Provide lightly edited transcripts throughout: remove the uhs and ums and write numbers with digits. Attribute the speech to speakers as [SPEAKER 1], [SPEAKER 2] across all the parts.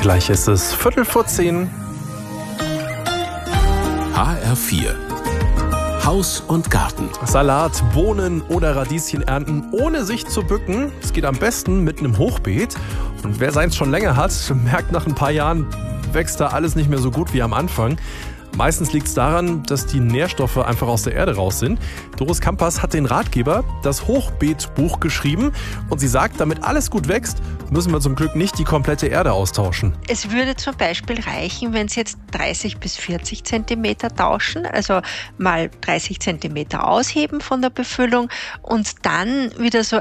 [SPEAKER 1] Gleich ist es 9:15.
[SPEAKER 2] HR4 Haus und Garten.
[SPEAKER 1] Salat, Bohnen oder Radieschen ernten, ohne sich zu bücken. Es geht am besten mit einem Hochbeet. Und wer seins schon länger hat, merkt, nach ein paar Jahren wächst da alles nicht mehr so gut wie am Anfang. Meistens liegt es daran, dass die Nährstoffe einfach aus der Erde raus sind. Doris Kampas hat den Ratgeber, das Hochbeetbuch, geschrieben. Und sie sagt, damit alles gut wächst, müssen wir zum Glück nicht die komplette Erde austauschen.
[SPEAKER 3] Es würde zum Beispiel reichen, wenn Sie jetzt 30 bis 40 Zentimeter tauschen, also mal 30 Zentimeter ausheben von der Befüllung und dann wieder so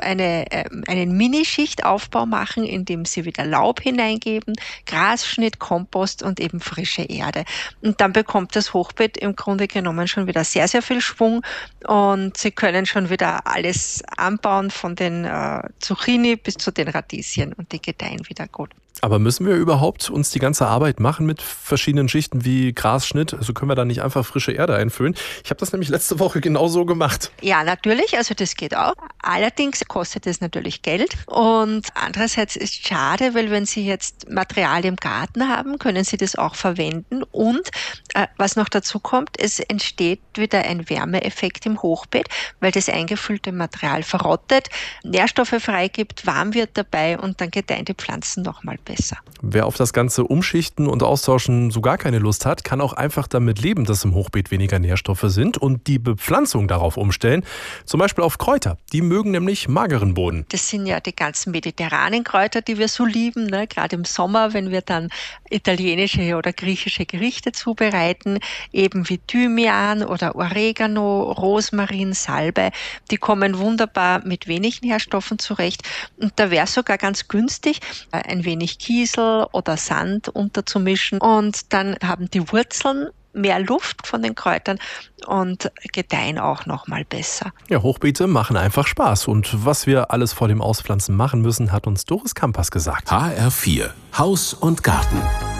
[SPEAKER 3] einen Minischichtaufbau machen, indem Sie wieder Laub hineingeben, Grasschnitt, Kompost und eben frische Erde. Und dann bekommt das Hochbeet im Grunde genommen schon wieder sehr, sehr viel Schwung und Sie können schon wieder alles anbauen, von den Zucchini bis zu den Radieschen, und die gedeihen wieder gut.
[SPEAKER 1] Aber müssen wir überhaupt uns die ganze Arbeit machen mit verschiedenen Schichten wie Grasschnitt? Also können wir da nicht einfach frische Erde einfüllen? Ich habe das nämlich letzte Woche genauso gemacht.
[SPEAKER 3] Ja, natürlich, also das geht auch. Allerdings kostet es natürlich Geld und andererseits ist es schade, weil wenn Sie jetzt Material im Garten haben, können Sie das auch verwenden und was noch dazu kommt, es entsteht wieder ein Wärmeeffekt im Hochbeet, weil das eingefüllte Material verrottet, Nährstoffe freigibt, warm wird dabei und dann gedeihen die Pflanzen nochmal besser.
[SPEAKER 1] Wer auf das ganze Umschichten und Austauschen so gar keine Lust hat, kann auch einfach damit leben, dass im Hochbeet weniger Nährstoffe sind und die Bepflanzung darauf umstellen. Zum Beispiel auf Kräuter. Die mögen nämlich mageren Boden.
[SPEAKER 3] Das sind ja die ganzen mediterranen Kräuter, die wir so lieben, ne? Gerade im Sommer, wenn wir dann italienische oder griechische Gerichte zubereiten, eben wie Thymian oder Oregano, Rosmarin, Salbei. Die kommen wunderbar mit wenig Nährstoffen zurecht. Und da wäre es sogar ganz günstig, ein wenig Kiesel oder Sand unterzumischen. Und dann haben die Wurzeln mehr Luft von den Kräutern und gedeihen auch noch mal besser.
[SPEAKER 1] Ja, Hochbeete machen einfach Spaß. Und was wir alles vor dem Auspflanzen machen müssen, hat uns Doris Kampas gesagt.
[SPEAKER 2] HR4 Haus und Garten.